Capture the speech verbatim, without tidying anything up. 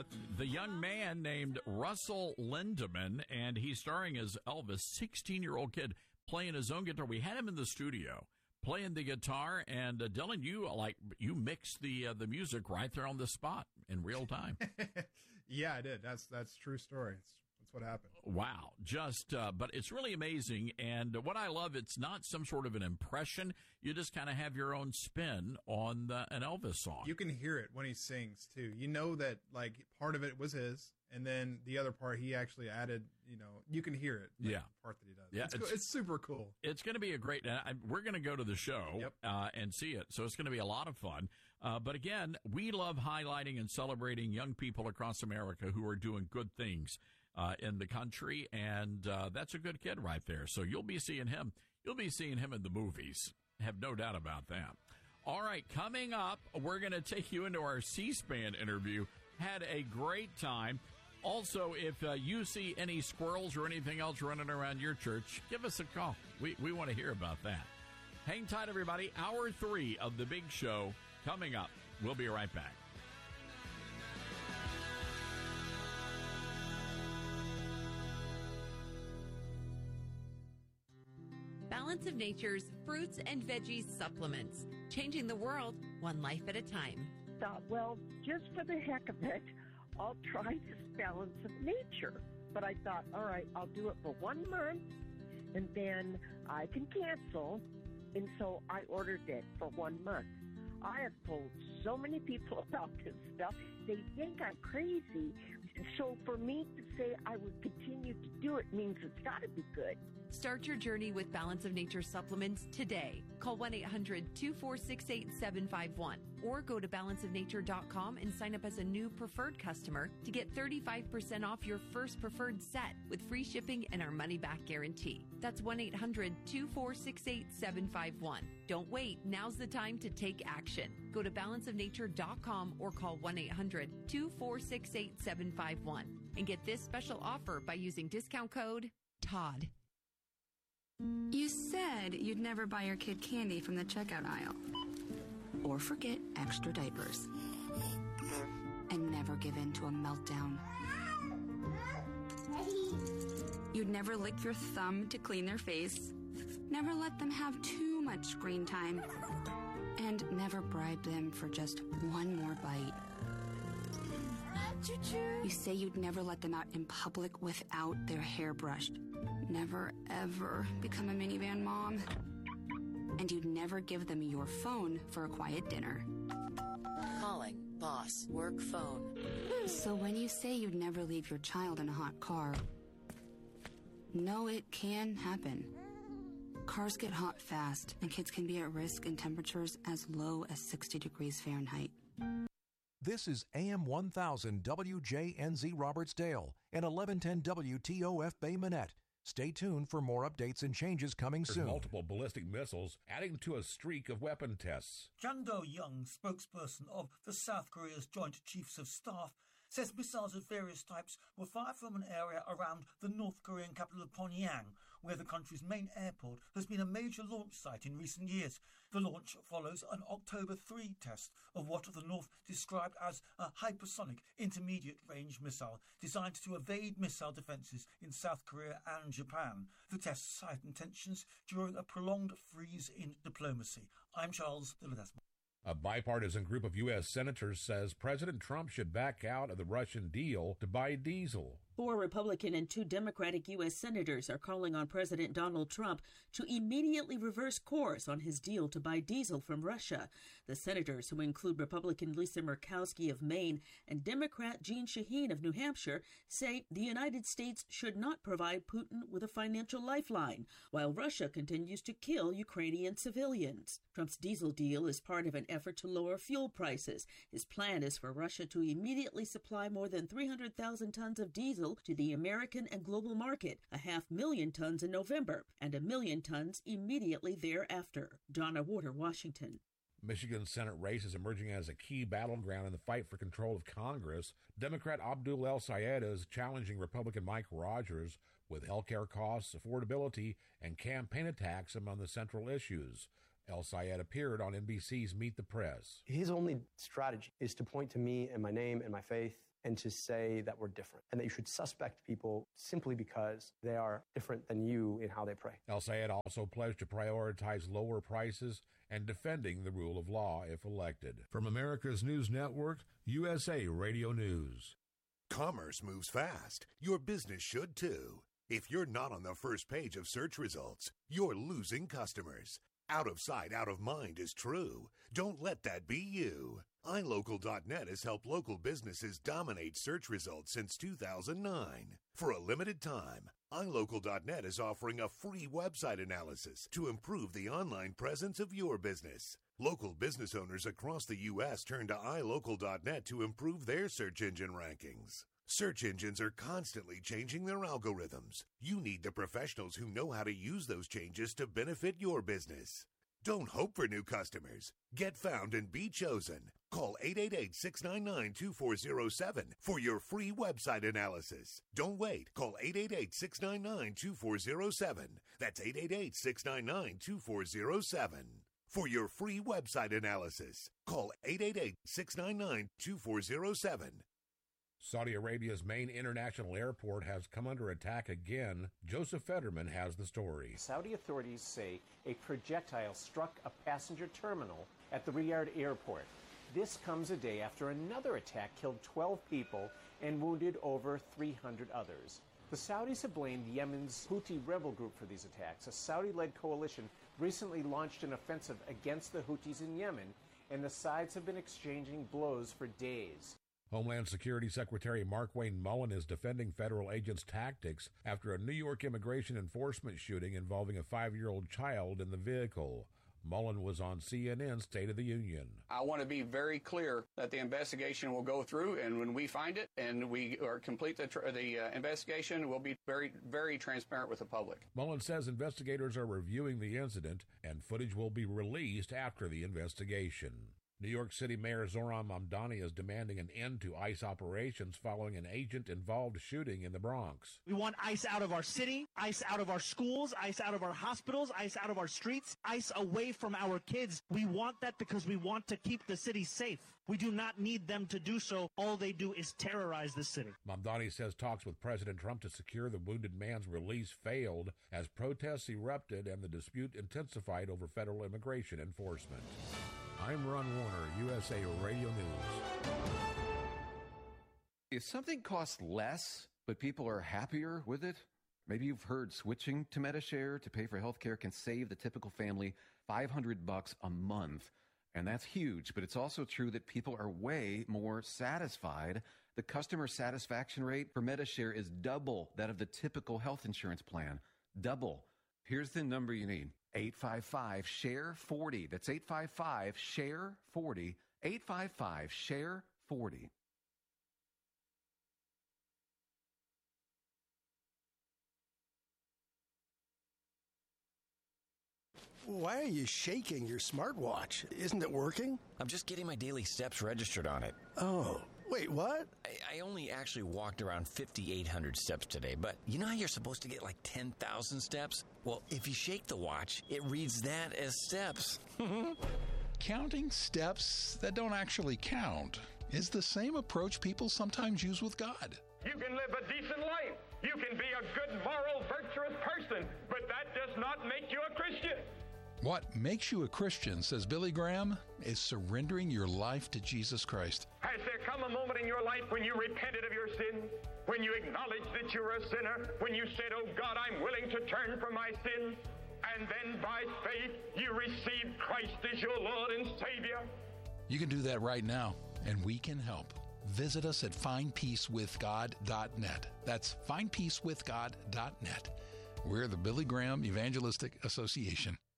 uh, the young man named Russell Lindemann, and he's starring as Elvis, sixteen-year-old kid playing his own guitar. We had him in the studio playing the guitar, and uh, Dylan, you like you mixed the uh, the music right there on the spot in real time. Yeah, I did. That's that's a true story. It's, that's what happened. Wow, just uh, but it's really amazing, and what I love, it's not some sort of an impression. You just kind of have your own spin on the, an Elvis song. You can hear it when he sings too. You know that like part of it was his. And then the other part, he actually added, you know, you can hear it. Like yeah. The part that he does. Yeah, it's, it's, cool. It's super cool. It's going to be a great, I, we're going to go to the show yep. uh, and see it. So it's going to be a lot of fun. Uh, but again, we love highlighting and celebrating young people across America who are doing good things uh, in the country. And uh, that's a good kid right there. So you'll be seeing him. You'll be seeing him in the movies. Have no doubt about that. All right, coming up, we're going to take you into our C-SPAN interview. Had a great time. Also, if uh, you see any squirrels or anything else running around your church, give us a call. We we want to hear about that. Hang tight, everybody. Hour three of The Big Show coming up. We'll be right back. Balance of Nature's fruits and veggies supplements. Changing the world, one life at a time. Thought, well, just for the heck of it, I'll try this Balance of Nature. But I thought, all right, I'll do it for one month, and then I can cancel. And so I ordered it for one month. I have told so many people about this stuff. They think I'm crazy. So for me to say I would continue to do it means it's got to be good. Start your journey with Balance of Nature supplements today. Call one eight hundred two four six eight seven five one or go to balance of nature dot com and sign up as a new preferred customer to get thirty-five percent off your first preferred set with free shipping and our money-back guarantee. That's one eight hundred two four six eight seven five one. Don't wait. Now's the time to take action. Go to balance of nature dot com or call one eight hundred two four six eight seven five one and get this special offer by using discount code Todd. You said you'd never buy your kid candy from the checkout aisle. Or forget extra diapers. And never give in to a meltdown. You'd never lick your thumb to clean their face. Never let them have too much screen time. And never bribe them for just one more bite. You say you'd never let them out in public without their hair brushed. Never, ever become a minivan mom. And you'd never give them your phone for a quiet dinner. Calling, boss, work phone. So when you say you'd never leave your child in a hot car, no, it can happen. Cars get hot fast, and kids can be at risk in temperatures as low as sixty degrees Fahrenheit. This is A M one thousand W J N Z Robertsdale and eleven ten W T O F Bay Minette. Stay tuned for more updates and changes coming There's soon. Multiple ballistic missiles adding to a streak of weapon tests. Jang Do-young, spokesperson of the South Korea's Joint Chiefs of Staff, says missiles of various types were fired from an area around the North Korean capital of Pyongyang, where the country's main airport has been a major launch site in recent years. The launch follows an October third test of what the North described as a hypersonic intermediate-range missile designed to evade missile defences in South Korea and Japan. The tests heightened tensions during a prolonged freeze in diplomacy. I'm Charles de Ledesma. A bipartisan group of U S senators says President Trump should back out of the Russian deal to buy diesel. Four Republican and two Democratic U S senators are calling on President Donald Trump to immediately reverse course on his deal to buy diesel from Russia. The senators, who include Republican Lisa Murkowski of Maine and Democrat Jeanne Shaheen of New Hampshire, say the United States should not provide Putin with a financial lifeline, while Russia continues to kill Ukrainian civilians. Trump's diesel deal is part of an effort to lower fuel prices. His plan is for Russia to immediately supply more than three hundred thousand tons of diesel to the American and global market, a half million tons in November, and a million tons immediately thereafter. Donna Warder, Washington. Michigan's Senate race is emerging as a key battleground in the fight for control of Congress. Democrat Abdul El-Sayed is challenging Republican Mike Rogers with health care costs, affordability, and campaign attacks among the central issues. El Sayed appeared on N B C's Meet the Press. His only strategy is to point to me and my name and my faith and to say that we're different and that you should suspect people simply because they are different than you in how they pray. El Sayed also pledged to prioritize lower prices and defending the rule of law if elected. From America's News Network, U S A Radio News. Commerce moves fast. Your business should too. If you're not on the first page of search results, you're losing customers. Out of sight, out of mind is true. Don't let that be you. i local dot net has helped local businesses dominate search results since two thousand nine. For a limited time, i local dot net is offering a free website analysis to improve the online presence of your business. Local business owners across the U S turn to i local dot net to improve their search engine rankings. Search engines are constantly changing their algorithms. You need the professionals who know how to use those changes to benefit your business. Don't hope for new customers. Get found and be chosen. Call eight eight eight, six nine nine, two four zero seven for your free website analysis. Don't wait. Call eight eight eight, six nine nine, two four zero seven. That's eight eight eight, six nine nine, two four zero seven. For your free website analysis, call eight eight eight, six nine nine, two four zero seven. Saudi Arabia's main international airport has come under attack again. Joseph Fetterman has the story. Saudi authorities say a projectile struck a passenger terminal at the Riyadh airport. This comes a day after another attack killed twelve people and wounded over three hundred others. The Saudis have blamed Yemen's Houthi rebel group for these attacks. A Saudi-led coalition recently launched an offensive against the Houthis in Yemen, and the sides have been exchanging blows for days. Homeland Security Secretary Markwayne Mullin is defending federal agents' tactics after a New York immigration enforcement shooting involving a five-year-old child in the vehicle. Mullin was on C N N's State of the Union. I want to be very clear that the investigation will go through, and when we find it and we or complete the, tr- the uh, investigation, we'll be very, very transparent with the public. Mullin says investigators are reviewing the incident, and footage will be released after the investigation. New York City Mayor Zohran Mamdani is demanding an end to ICE operations following an agent-involved shooting in the Bronx. We want ICE out of our city, ICE out of our schools, ICE out of our hospitals, ICE out of our streets, ICE away from our kids. We want that because we want to keep the city safe. We do not need them to do so. All they do is terrorize the city. Mamdani says talks with President Trump to secure the wounded man's release failed as protests erupted and the dispute intensified over federal immigration enforcement. I'm Ron Warner, U S A Radio News. If something costs less, but people are happier with it, maybe you've heard switching to Medi-Share to pay for health care can save the typical family five hundred bucks a month. And that's huge, but it's also true that people are way more satisfied. The customer satisfaction rate for Medi-Share is double that of the typical health insurance plan. Double. Here's the number you need. eight five five, S H A R E forty. That's eight five five, S H A R E forty. eight five five, S H A R E forty. Why are you shaking your smartwatch? Isn't it working? I'm just getting my daily steps registered on it. Oh, wait, what? I, I only actually walked around fifty-eight hundred steps today, but you know how you're supposed to get like ten thousand steps? Well, if you shake the watch, it reads that as steps. Counting steps that don't actually count is the same approach people sometimes use with God. You can live a decent life. You can be a good, moral, virtuous person, but that does not make you a Christian. What makes you a Christian, says Billy Graham, is surrendering your life to Jesus Christ. Has there come a moment in your life when you repented of your sins? When you acknowledged that you're a sinner? When you said, oh God, I'm willing to turn from my sins? And then by faith, you received Christ as your Lord and Savior? You can do that right now, and we can help. Visit us at find peace with god dot net. That's find peace with god dot net. We're the Billy Graham Evangelistic Association.